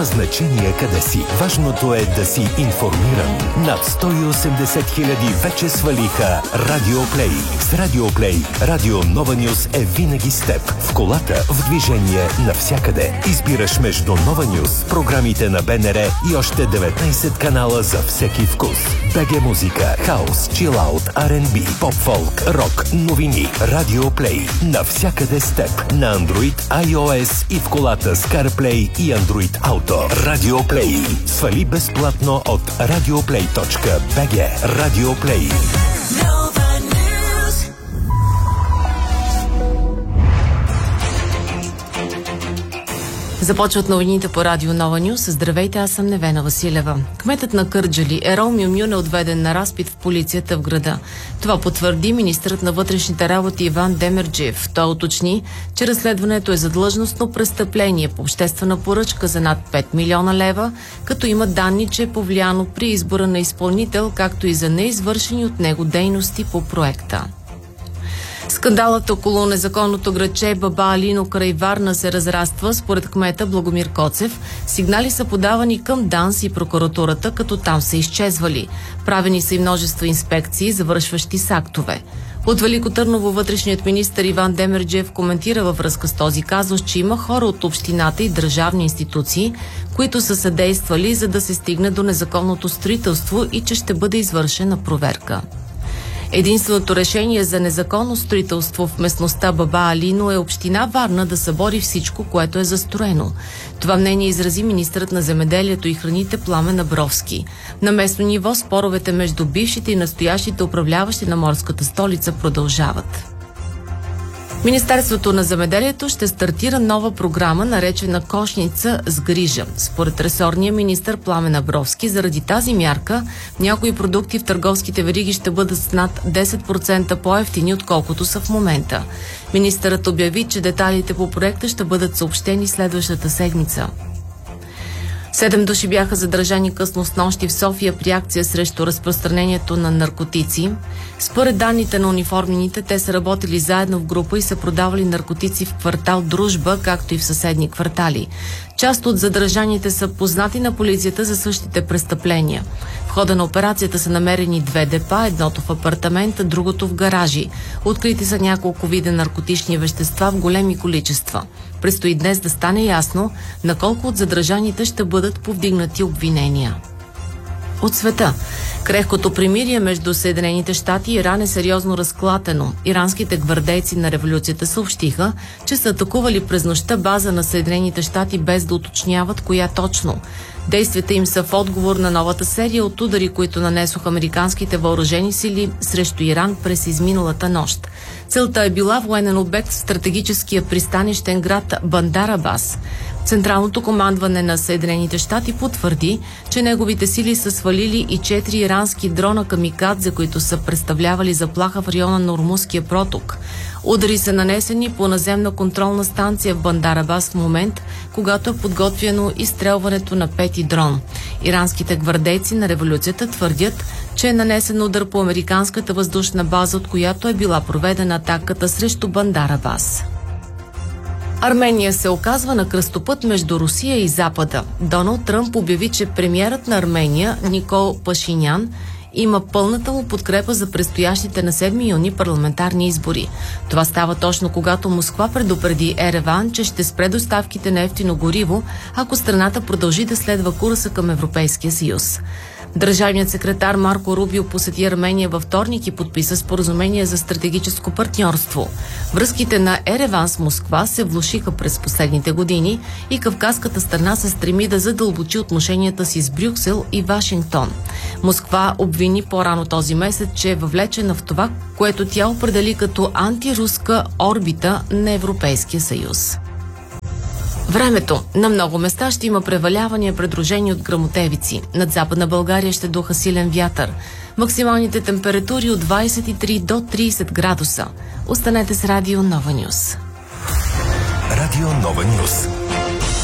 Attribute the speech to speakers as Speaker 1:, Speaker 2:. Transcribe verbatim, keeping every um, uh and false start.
Speaker 1: значение къде си. Важното е да си информиран. Над сто и осемдесет хиляди вече свалиха Радио Плей. С Радио Плей, Радио Нова Нюз е винаги с теб. В колата, в движение, навсякъде. Избираш между Нова Нюз, програмите на БНР и още деветнайсет канала за всеки вкус. БГ музика, хаус, чилаут, Ар енд Би, поп-фолк, рок, новини. Радио Плей. Навсякъде с теб. На Android, iOS и в колата с CarPlay и Android Auto. Радио Плей. Свали безплатно от радиоплей точка би джи. Радио Плей.
Speaker 2: Започват новините по Радио Нова Нюз. Здравейте, аз съм Невена Василева. Кметът на Кърджали Ерол Мюмюн е отведен на разпит в полицията в града. Това потвърди министърът на вътрешните работи Иван Демерджиев. Той уточни, че разследването е за длъжностно престъпление по обществена поръчка за над пет милиона лева, като има данни, че е повлияно при избора на изпълнител, както и за неизвършени от него дейности по проекта. Скандалът около незаконното градче Баба Алино край Варна се разраства. Според кмета Благомир Коцев, сигнали са подавани към ДАНС и прокуратурата, като там са изчезвали. Правени са и множество инспекции, завършващи с актове. От Велико Търново вътрешният министър Иван Демерджиев коментира във връзка с този казус, че има хора от общината и държавни институции, които са съдействали, за да се стигне до незаконното строителство и че ще бъде извършена проверка. Единственото решение за незаконно строителство в местността Баба Алино е община Варна да събори всичко, което е застроено. Това мнение изрази министърът на земеделието и храните Пламен Абровски. На местно ниво споровете между бившите и настоящите управляващи на морската столица продължават. Министерството на земеделието ще стартира нова програма, наречена Кошница с грижа. Според ресорния министър Пламен Абровски, заради тази мярка някои продукти в търговските вериги ще бъдат с над десет процента по-евтини, отколкото са в момента. Министърът обяви, че детайлите по проекта ще бъдат съобщени следващата седмица. Седем души бяха задържани късно снощи в София при акция срещу разпространението на наркотици. Според данните на униформените, те са работили заедно в група и са продавали наркотици в квартал Дружба, както и в съседни квартали. Част от задържаните са познати на полицията за същите престъпления. В хода на операцията са намерени две депа, едното в апартамента, другото в гаражи. Открити са няколко вида наркотични вещества в големи количества. Предстои днес да стане ясно на колко от задържаните ще бъдат повдигнати обвинения. От света. Крехкото примирие между Съединените щати и Иран е сериозно разклатено. Иранските гвардейци на революцията съобщиха, че са атакували през нощта база на Съединените щати без да уточняват коя точно. Действията им са в отговор на новата серия от удари, които нанесоха американските въоръжени сили срещу Иран през изминалата нощ. Целта е била военен обект в стратегическия пристанищен град Бандар Абас. Централното командване на Съединените щати потвърди, че неговите сили са свалили и четири ирански дрона камикадзе, които са представлявали заплаха в района на Ормузския проток. Удари са нанесени по наземна контролна станция в Бандар Абас в момент, когато е подготвено изстрелването на пети дрон. Иранските гвардейци на революцията твърдят, че е нанесен удар по американската въздушна база, от която е била проведена атаката срещу Бандар Абас. Армения се оказва на кръстопът между Русия и Запада. Доналд Тръмп обяви, че премиерът на Армения Никол Пашинян има пълната му подкрепа за предстоящите на седми юни парламентарни избори. Това става точно когато Москва предупреди Ереван, че ще спре доставките на евтино гориво, ако страната продължи да следва курса към Европейския съюз. Държавният секретар Марко Рубио посети Армения във вторник и подписа споразумение за стратегическо партньорство. Връзките на Ереван с Москва се влошиха през последните години и кавказската страна се стреми да задълбочи отношенията си с Брюксел и Вашингтон. Москва обвини по-рано този месец, че е въвлечена в това, което тя определи като антируска орбита на Европейския съюз. Времето. На много места ще има превалявания, придружени от гръмотевици. Над Западна България ще духа силен вятър. Максималните температури от двадесет и три до тридесет градуса. Останете с Радио Нова Нюз.
Speaker 1: Радио Нова Нюз.